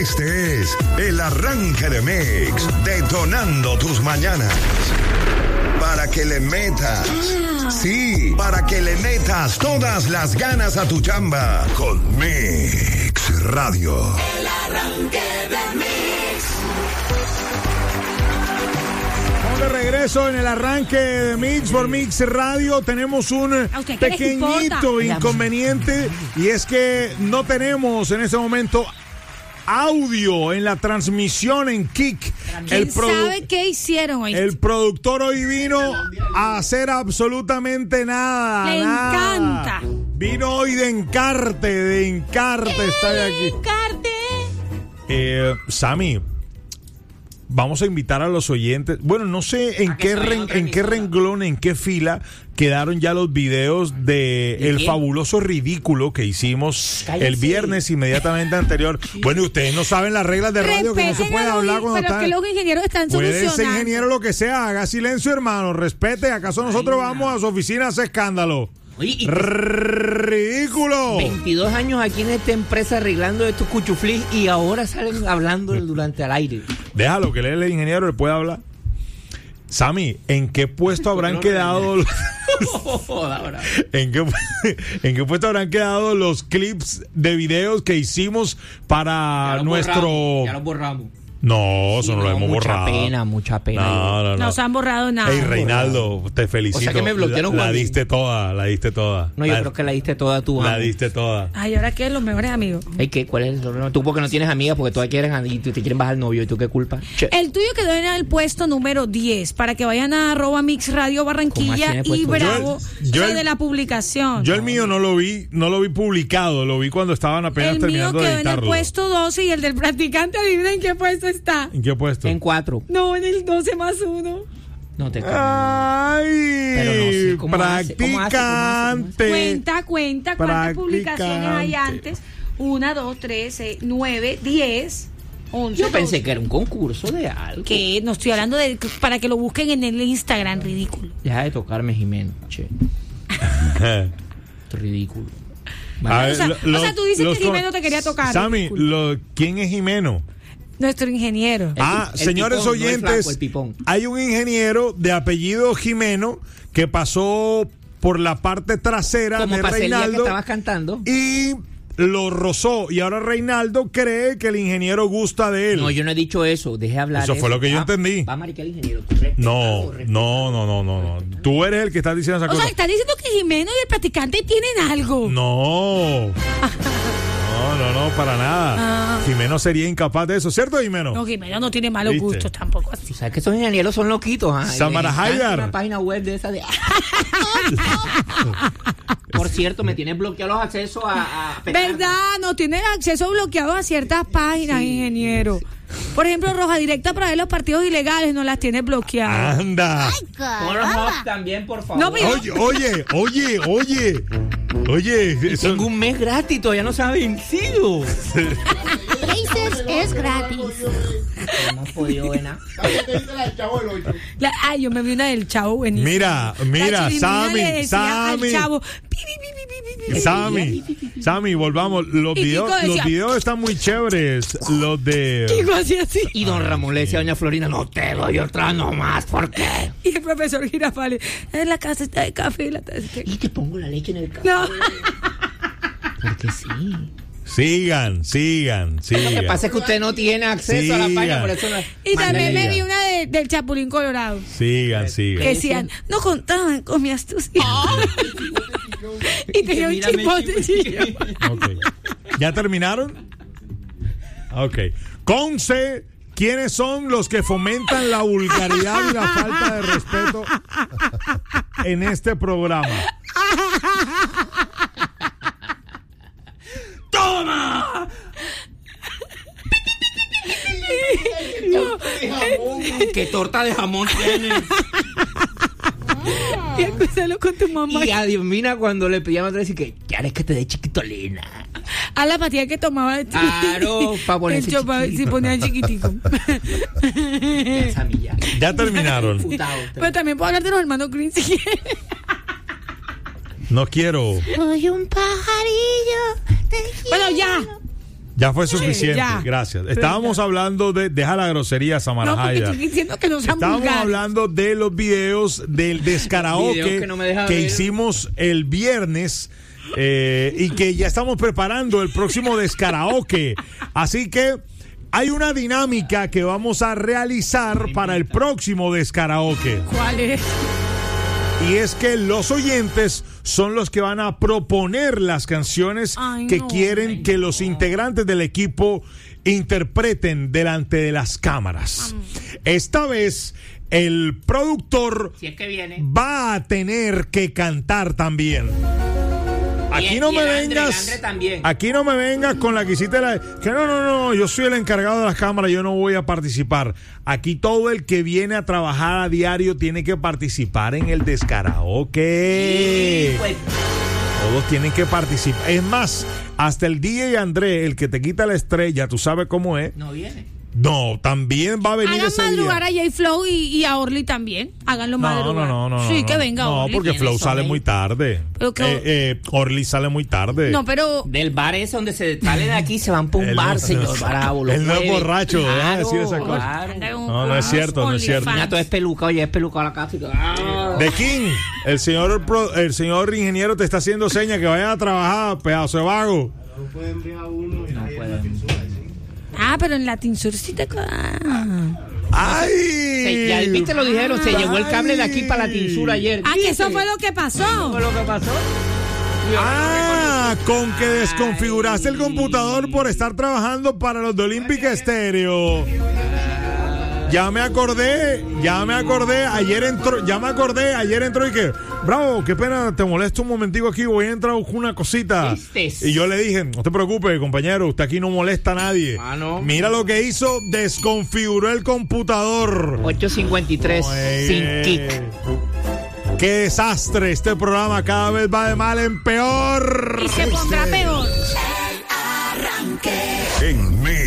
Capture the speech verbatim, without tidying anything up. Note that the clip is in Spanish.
Este es el arranque de Mix, detonando tus mañanas. Para que le metas, sí, para que le metas todas las ganas a tu chamba con Mix Radio. El arranque de Mix. Estamos de regreso en el arranque de Mix por Mix Radio. Tenemos un pequeñito inconveniente y es que no tenemos en este momento audio en la transmisión en Kik. ¿Quién el produ- sabe qué hicieron hoy? El productor hoy vino a hacer absolutamente nada. Le nada. encanta. Vino hoy de encarte, de encarte está de aquí. Encarte. Eh, Sammy, vamos a invitar a los oyentes. Bueno, no sé en qué ren, en qué renglón, en qué fila quedaron ya los videos de ¿De el qué? fabuloso ridículo que hicimos Cállese. el viernes inmediatamente anterior. Bueno, ustedes no saben las reglas de radio, que no se Respeten puede a los hablar in- cuando pero están. que los ingenieros están Puede ser solucionando. ingeniero lo que sea, haga silencio, hermano, respete. ¿Acaso nosotros Ay, vamos a su oficina a hacer escándalo? Oye, y ¡Ridículo! veintidós años aquí en esta empresa arreglando estos cuchuflis y ahora salen hablando durante el aire. Déjalo que lee el ingeniero, le puede hablar. Sammy, ¿en qué puesto habrán no quedado los- Ahora. ¿En qué, ¿En qué puesto habrán quedado los clips de videos que hicimos para Ya los nuestro... borramos, ya los borramos. No, eso Sí, no, lo hemos mucha borrado. pena, mucha pena. No, no, no. No se han borrado nada. Ey, Reinaldo, te felicito. O sea que me bloquearon la, la cuando- diste toda, la diste toda. No, yo la, creo que la diste toda tú. La amo. diste toda. Ay, ¿ahora qué? Los mejores amigos. Ey, ¿qué? ¿Cuál es el problema? Tú porque no tienes amigas, porque todas quieren y te quieren bajar el novio. ¿Y tú qué culpa? Che. El tuyo quedó en el puesto número diez para que vayan a arroba Mix Radio ¿Cómo así Barranquilla en el y puesto diez? Bravo. Yo el- yo o sea, el- de la publicación. Yo el mío no lo vi, no lo vi publicado, lo vi cuando estaban apenas el mío terminando quedó de en el editarlo. puesto doce y el del practicante, adivina en qué puesto está. ¿En qué puesto? En cuatro. No, en el doce más uno. No te creo. Ay, Pero no sé, ¿cómo hace? ¿Cómo hace? ¿Cómo hace? ¿Cómo practicante. Cuenta, cuenta cuántas publicaciones hay Practicante. antes. Una, dos, tres, seis, nueve, diez, once. Yo pensé doce. que era un concurso de algo. Que no estoy hablando de para que lo busquen en el Instagram, ridículo. Deja de tocarme, Jimeno. Che. Esto es ridículo. A ver, O sea, lo- o los- sea, tú dices los que Jimeno te quería tocar. Sammy, ridículo. lo- ¿quién es Jimeno? Nuestro ingeniero. El Ah, pi- el señores pipón, no el oyentes, flaco, el pipón. hay un ingeniero de apellido Jimeno que pasó por la parte trasera Como de pasé el día que Reinaldo estabas cantando. y lo rozó. Y ahora Reinaldo cree que el ingeniero gusta de él. No, yo no he dicho eso. Dejé hablar. Eso fue lo que yo Va- entendí. Va a maricar el ingeniero. Respetado, No, respetado. no, no, no, no, no. Tú eres el que está diciendo esa O sea, cosa. estás diciendo que Jimeno y el practicante tienen algo. No. No, no, no, para nada. Ah. Jimeno sería incapaz de eso, ¿cierto, Jimeno? No, Jimeno no tiene malos ¿Viste? gustos tampoco así. Tú sabes que esos ingenieros son loquitos. ¿Ah? Samara Les encanta Haidar. Una página web de esa de. Por cierto, me tienes bloqueado los accesos a. a ¿Verdad? No tienen acceso bloqueado a ciertas páginas, Sí, ingeniero. Por ejemplo, Roja Directa para ver los partidos ilegales no las tiene bloqueadas. Anda. Pornhub también, por favor. No, pero- Oye, oye, oye, oye. Oye, Y eso- tengo un mes gratis, todavía no se ha vencido. Blazers es gratis. No hemos podido ver nada. La- ay, yo me vi una del Chavo buenísima. Mira, La mira, Chirimina Sammy, le decía al Sammy. Chavo, pi, pi, pi, pi, pi, pi, pi. Sammy, Sammy, volvamos. Los Y videos, Kiko decía- los videos están muy chéveres. Los de. Kiko hacía así. Y don Ramón le decía a doña Florina, no te doy otra nomás, ¿por qué? Y el profesor Girafales, en la casa está de café, la taza de- Y te pongo la leche en el café. No. Porque sí. Sigan, sigan, Lo que sigan. pasa es que usted no tiene acceso a la Siga. página, por eso no. Y también me Sigan. vi una de- del Chapulín Colorado. Sigan, Que sigan. decían, no contaban con mi astucia. Y tenía un Mírame, chipotecillo. Ok. ¿Ya terminaron? Ok. Conce, ¿quiénes son los que fomentan la vulgaridad y la falta de respeto en este programa? ¡Toma! ¿Qué torta de jamón tienes? Y acuérdalo con tu mamá. Y adivina cuando le pedíamos a decir que quieres que te dé chiquitolina. A la pastilla que tomaba. Claro, pa' ponerse El chopa- chiquitico. si ponía chiquitico. Esa milla. Ya terminaron. Putado usted. Pero también puedo hablar de los hermanos Green si quieres. No quiero. Soy un pajarillo. Bueno, ya. Ya fue suficiente, Sí, ya. gracias. Estábamos hablando de, deja la grosería, Samara No, porque Haida. estoy diciendo que no sean Estábamos vulgares. hablando de los videos del descaraoke Videos que no me deja que ver. hicimos el viernes eh, y que ya estamos preparando el próximo descaraoke. Así que hay una dinámica que vamos a realizar para el próximo descaraoke. ¿Cuál es? Y es que los oyentes son los que van a proponer las canciones Ay, que no. quieren que los integrantes del equipo interpreten delante de las cámaras. Esta vez el productor Si es que viene. va a tener que cantar también. Aquí Y- no y me el Andre, el vengas. Andre también. Aquí no me vengas con la que hiciste la. Que no, no, no. Yo soy el encargado de las cámaras. Yo no voy a participar. Aquí todo el que viene a trabajar a diario tiene que participar en el descaraoke. Sí, pues, Todos tienen que participar. Es más, hasta el D J André, el que te quita la estrella, tú sabes cómo es. no viene. No, también va a venir Hagan ese madrugar día. a J-Flow y, y a Orly también. Háganlo No, madrugar. no, no, no. Sí, no, que venga No, Orly. porque ¿Quiénes Flow son sale ellos? muy tarde. Pero que- Eh, eh, Orly sale muy tarde. No, pero Del bar ese donde se sale de aquí se van para un Él bar, no- señor Bravo. él no es borracho, ¿verdad? Claro, Decir esa cosa. claro. No, no es cierto, no es cierto. Mira, todo es peluca, oye, es peluca a la casa. y todo. Ah. De King, el señor pro- el señor ingeniero te está haciendo señas que vayan a trabajar, pedazo de vago. No pueden. Ah, pero en Latin Sur sí te. Ah, ¡Ay! Se- ya viste, lo dijeron, se llevó el cable de aquí para la tinsura ayer. Ah, que ¿Viste? eso fue lo que pasó. fue lo que pasó. Ah, con que desconfiguraste el computador por estar trabajando para los de Olímpica Estéreo. Ya me acordé, ya me acordé, ayer entró, ya me acordé, ayer entró y que, bravo, qué pena, te molesto un momentico aquí, voy a entrar a buscar una cosita. ¿Viste? Y yo le dije, no te preocupes, compañero, usted aquí no molesta a nadie. Ah, no. Mira lo que hizo, desconfiguró el computador. ocho cincuenta y tres Oye, sin kick. Qué desastre, este programa cada vez va de mal en peor. Y se pondrá peor. Arranque. En Mix.